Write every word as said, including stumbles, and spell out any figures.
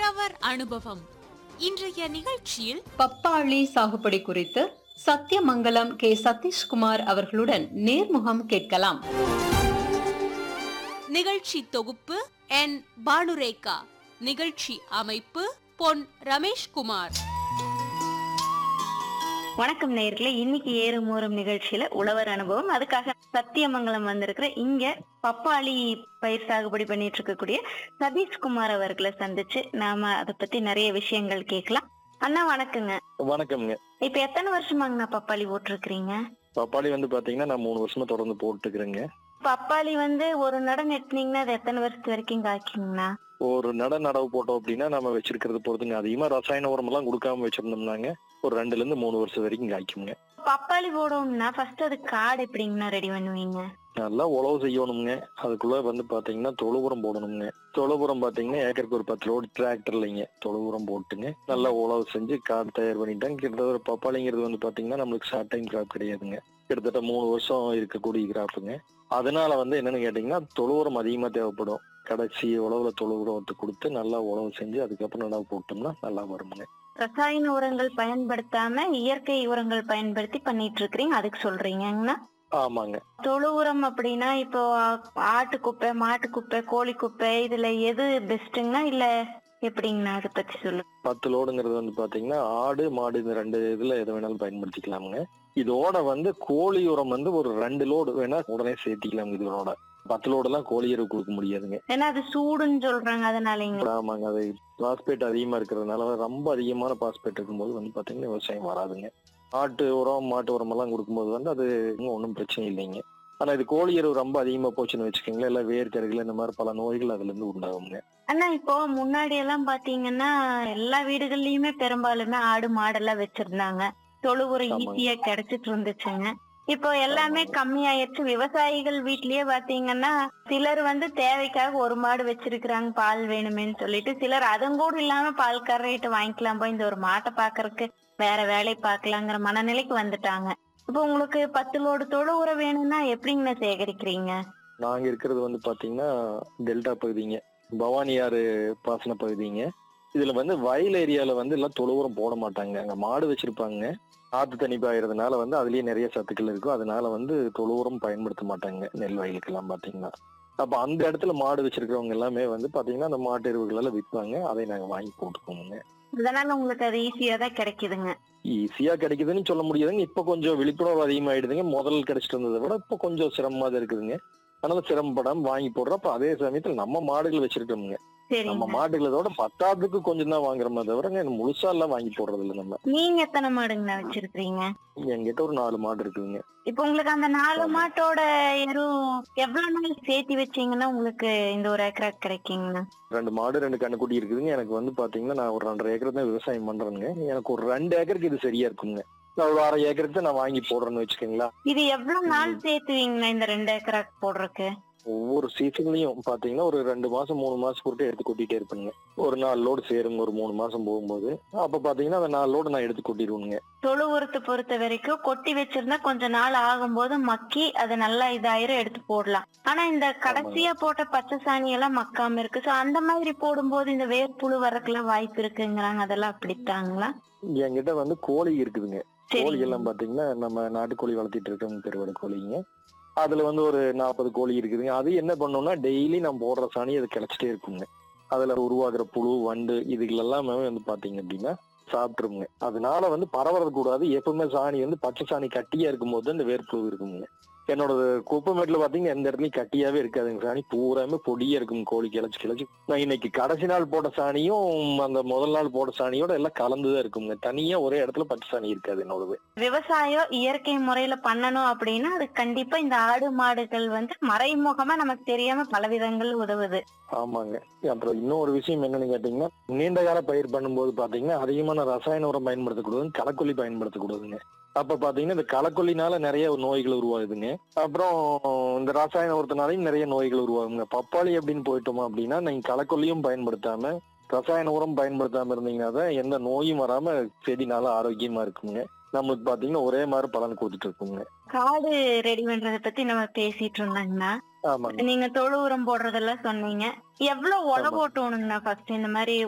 உழவர் அனுபவம். இன்றைய நிகழ்ச்சியில் பப்பாளி சாகுபடி குறித்து சத்தியமங்கலம் கே சதீஷ்குமார் அவர்களுடன் நேர்முகம் கேட்கலாம். நிகழ்ச்சி தொகுப்பு என் பானுரேகா. நிகழ்ச்சி அமைப்பு பொன் ரமேஷ்குமார். வணக்கம் நேயர்களே, இன்னைக்கு ஏறும் ஊறும் நிகழ்ச்சியில உழவர் அனுபவம். அதுக்காக சத்தியமங்கலம் வந்திருக்கிற இங்க பப்பாளி பயிர் சாகுபடி பண்ணிட்டு இருக்கக்கூடிய சதீஷ்குமார் அவர்களை சந்திச்சு நாம அதை பத்தி நிறைய விஷயங்கள் கேட்கலாம். அண்ணா வணக்கங்க. வணக்கம்ங்க. இப்ப எத்தனை வருஷமாங்கண்ணா பப்பாளி போட்டிருக்கிறீங்க? பப்பாளி வந்து பாத்தீங்கன்னா நான் மூணு வருஷமா தொடர்ந்து போட்டுக்கிறேங்க. பப்பாளி வந்து ஒரு நட நெட்டினீங்கன்னா அது எத்தனை வருஷத்து வரைக்கும் காய்க்குங்கண்ணா? ஒரு நட நடவு போட்டோம் அப்படின்னா நம்ம வச்சிருக்கிறது பொறுத்துங்க. அதிகமா ரசாயன உரம் எல்லாம் கொடுக்காம வச்சிருந்தோம்னாங்க ஒரு ரெண்டுல இருந்து மூணு வருஷம் வரைக்கும் காய்க்குங்க. பப்பாளி போடணும்னா ஃபர்ஸ்ட் அது காடு எப்படிங்கண்ணா ரெடி பண்ணுவீங்க? நல்லா உழவு செய்யணுங்க. அதுக்குள்ள வந்து பாத்தீங்கன்னா தொழு உரம் போடணுங்க. தொழு உரம் பாத்தீங்கன்னா ஏக்கருக்கு ஒரு பத்து லோடு டிராக்டர்லைங்க தொழு உரம் போட்டுங்க நல்லா உழவு செஞ்சு காடு தயார் பண்ணிட்டாங்க. கிட்டத்தட்ட ஒரு பப்பாளிங்கிறது வந்து பாத்தீங்கன்னா நம்மளுக்கு ஷார்ட் டைம் கிராப் கிடையாதுங்க. கிட்டத்தட்ட மூணு வருஷம் இருக்கக்கூடிய கிராப்புங்க. அதனால வந்து என்னன்னு கேட்டீங்கன்னா தொழு உரம் அதிகமா தேவைப்படும். கடைசி உழவுல தொழு உரத்தை கொடுத்து நல்லா உழவு செஞ்சு அதுக்கப்புறம் நடவு போட்டோம்னா நல்லா வருமுங்க. ரசாயன உரங்கள் பயன்படுத்தாம இயற்கை உரங்கள் பயன்படுத்தி பண்ணிட்டு இருக்கிறீங்க, அதுக்கு சொல்றீங்கன்னா? ஆமாங்க. தொழு உரம் அப்படின்னா இப்போ ஆட்டு குப்பை, மாட்டு குப்பை, கோழி குப்பை இதுல எது பெஸ்ட்டுங்கன்னா இல்ல எப்படிங்கண்ணா? அதை பத்தி சொல்லு. பத்து லோடுங்கிறது வந்து பாத்தீங்கன்னா ஆடு மாடு இந்த ரெண்டு இதுல எதை வேணாலும் பயன்படுத்திக்கலாமுங்க. இதோட வந்து கோழி உரம் வந்து ஒரு ரெண்டு லோடு வேணா உடனே சேர்த்திக்கலாம். இதோட பத்து லோடு எல்லாம் கோழி எரு கொடுக்க முடியாதுங்க. ஏன்னா அது சூடுன்னு சொல்றாங்க, அதனாலங்க. ஆமாங்க. அது பாஸ்பேட் அதிகமா இருக்கிறதுனால ரொம்ப அதிகமான பாஸ்பேட் இருக்கும்போது வந்து பாத்தீங்கன்னா விவசாயம் வராதுங்க. ஆட்டு உரம் மாட்டு உரம் எல்லாம் கொடுக்கும்போது வந்து அது ஒன்றும் பிரச்சனை இல்லைங்க. ஆனா இது கோழி எரு ரொம்ப அதிகமா போச்சுன்னு வச்சுக்கோங்களேன், இல்ல வேர்க்கருகள் இந்த மாதிரி பல நோய்கள் அதுல இருந்து உண்டாகுங்க. ஆனா இப்போ முன்னாடி எல்லாம் பாத்தீங்கன்னா எல்லா வீடுகள்லயுமே பெரும்பாலுமே ஆடு மாடெல்லாம் வச்சிருந்தாங்க. தொழு உரம் ஈஸியா கிடைச்சிட்டு இருந்துச்சுங்க. இப்போ எல்லாமே கம்மியாயிருச்சு. விவசாயிகள் வீட்லயே பாத்தீங்கன்னா சிலர் வந்து தேவைக்காக ஒரு மாடு வச்சிருக்கிறாங்க, பால் வேணுமேன்னு சொல்லிட்டு. சிலர் அதுவும் கூட இல்லாம பால் கறக்கிட்டு வாங்கிக்கலாம் போய் இந்த ஒரு மாட்டை பாக்குறதுக்கு வேற வேலை பார்க்கலாங்கிற மனநிலைக்கு வந்துட்டாங்க. இப்போ உங்களுக்கு பத்து லோடு தொழு உரம் வேணும்னா எப்படிங்கண்ணா சேகரிக்கிறீங்க? நாங்க இருக்கிறது வந்து பாத்தீங்கன்னா டெல்டா பகுதிங்க, பவானி ஆறு பாசன பகுதிங்க. இதுல வந்து வயல் ஏரியால வந்து எல்லாம் தொழு உரம் போட மாட்டாங்க. அங்க மாடு வச்சிருப்பாங்க. ஆத்து தண்ணி பாயறதுனால வந்து அதுலயே நிறைய சத்துக்கள் இருக்கும். அதனால வந்து தொழு உரம் பயன்படுத்த மாட்டாங்க நெல் வயலுக்கு எல்லாம் பாத்தீங்கன்னா. அப்ப அந்த இடத்துல மாடு வச்சிருக்கிறவங்க எல்லாமே வந்து பாத்தீங்கன்னா அந்த மாட்டு எருவுகள் எல்லாம் விற்பாங்க. அதை நாங்க வாங்கி போட்டுக்கோங்க. அதனால உங்களுக்கு அது ஈஸியா தான் கிடைக்குதுங்க. ஈஸியா கிடைக்குதுன்னு சொல்ல முடியாதுங்க. இப்ப கொஞ்சம் விழிப்புணர்வு அதிகமாயிடுதுங்க. முதல் கிடைச்சிட்டு இருந்ததை விட இப்ப கொஞ்சம் சிரமமா தான் இருக்குதுங்க. அதனால சிரமப்படாம வாங்கி போடுறோம். அப்ப அதே சமயத்துல நம்ம மாடுகள் வச்சிருக்கோமுங்க. நம்ம மாடுகளோட பத்தாவதுக்கு கொஞ்சம் தான் வாங்குறோமே தவிர முழுசா எல்லாம் வாங்கி போடுறது இல்ல. நம்ம நீங்க எத்தனை மாடுங்கண்ணா வச்சிருக்கீங்க? என்கிட்ட ஒரு நாலு மாடு இருக்குதுங்க. இப்ப உங்களுக்கு அந்த நாலு மாட்டோட எரு எவ்வளவு நாள் சேர்த்தி வச்சீங்கன்னா உங்களுக்கு இந்த ஒரு ஏக்கரா கிடைக்குங்கண்ணா? ரெண்டு மாடு ரெண்டு கண்ணுக்குட்டி இருக்குதுங்க. எனக்கு வந்து பாத்தீங்கன்னா நான் ஒரு ரெண்டரை ஏக்கர் தான் விவசாயம் பண்றேங்க. எனக்கு ஒரு ரெண்டு ஏக்கருக்கு இது சரியா இருக்குங்க. நான் ஒரு அரை ஏக்கருக்கு நான் வாங்கி போடுறேன்னு வச்சுக்கோங்களா. இது எவ்வளவு நாள் சேர்த்துவீங்கண்ணா இந்த ரெண்டு ஏக்கரா போடுறதுக்கு? ஒவ்வொரு சீசன்லயும் பாத்தீங்கன்னா ஒரு ரெண்டு மாசம் மூணு மாசம் பொறுத்து எடுத்து கொட்டிட்டே இருப்பேங்க. ஒரு நாலு லோடு சேருங்க ஒரு மூணு மாசம் போகும்போது. அப்ப பாத்தீங்கன்னா அந்த நாலு லோடு நான் எடுத்து கொட்டிடுவேங்க. தொழு உரத்தை பொறுத்த வரைக்கும் கொட்டி வச்சிருந்தா கொஞ்ச நாள் ஆகும் போது மக்கி அது நல்லா இதாயிரம் எடுத்து போடலாம். ஆனா இந்த கடைசியா போட்ட பச்சை சாணி எல்லாம் மக்காம இருக்கு. சோ அந்த மாதிரி போடும்போது இந்த வேர்ப்புழு வரக்குலாம் வாய்ப்பு இருக்குங்கிறாங்க. அதெல்லாம் அப்படித்தாங்களா? என்கிட்ட வந்து கோழி இருக்குதுங்க. கோழி எல்லாம் பாத்தீங்கன்னா நம்ம நாட்டுக்கோழி வளர்த்திட்டு இருக்கோம், பெருவடை கோழிங்க. அதுல வந்து ஒரு நாற்பது கோழி இருக்குதுங்க. அது என்ன பண்ணோம்னா டெய்லி நம்ம போடுற சாணி அது கிடைச்சிட்டே இருக்குங்க. அதுல உருவாக்குற புழு வண்டு இதுகள் எல்லாமே வந்து பாத்தீங்க அப்படின்னா சாப்பிட்டுருங்க. அதனால வந்து பரவறது கூடாது. எப்பவுமே சாணி வந்து பச்சை சாணி கட்டியா இருக்கும் போது இந்த வேர்ப்புழு இருக்குங்க. என்னோட குப்பை மேட்டுல பாத்தீங்கன்னா எந்த இடத்துலயும் கட்டியாவே இருக்காதுங்க. சாணி பூராமே பொடியா இருக்கும். கோழி கிளச்சு கிளச்சு நான் இன்னைக்கு கடைசி நாள் போட்ட சாணியும் அந்த முதல் நாள் போட்ட சாணியோட எல்லாம் கலந்துதான் இருக்குங்க. தனியா ஒரே இடத்துல பச்சை சாணி இருக்காது என்னோடது. விவசாயம் இயற்கை முறையில பண்ணணும் அப்படின்னா அது கண்டிப்பா இந்த ஆடு மாடுகள் வந்து மறைமுகமா நமக்கு தெரியாம பல விதங்கள் உதவுது. ஆமாங்க. அப்புறம் இன்னொரு விஷயம் என்னன்னு கேட்டீங்கன்னா நீண்ட கால பயிர் பண்ணும்போது பாத்தீங்கன்னா அதிகமான ரசாயன உரம் பயன்படுத்தக்கூடாதுங்க, களக்கொல்லி பயன்படுத்தக்கூடாதுங்க. அப்ப பாத்தீங்கன்னா இந்த களக்கொல்லினால நிறைய நோய்கள் உருவாகுதுங்க. அப்புறம் இந்த ரசாயன உரத்தினாலையும் நிறைய நோய்கள் உருவாகுங்க. பப்பாளி அப்படின்னு போயிட்டோமா அப்படின்னா நீங்க களக்கொல்லியும் பயன்படுத்தாம ரசாயன உரம் பயன்படுத்தாம இருந்தீங்கன்னா தான் எந்த நோயும் வராம செடினால ஆரோக்கியமா இருக்குங்க. நம்மளுக்கு பாத்தீங்கன்னா ஒரே மாதிரி பலன் கொடுத்துட்டு இருக்குங்க. காடு ரெடி பண்றத பத்தி நம்ம பேசிட்டு இருந்தாங்கண்ணா. நீங்க தொழு உரம் போடுறதெல்லாம் சொன்னீங்க. எவ்வளவு உழவு ஓட்டணுங்கண்ணா ஃபர்ஸ்ட் இந்த மாதிரி